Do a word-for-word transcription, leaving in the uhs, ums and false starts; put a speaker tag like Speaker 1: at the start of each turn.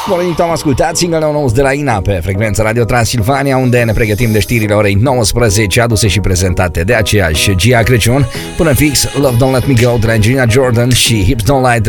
Speaker 1: Bună dimineața, am ascultat single-ul nou de la Ina pe frecvența Radio Transilvania, unde ne pregătim de știrile orei nouăsprezece, aduse și prezentate de aceeași Gia Crăciun. Până fix, Love Don't Let Me Go de la Angelina Jordan și Hips Don't Lie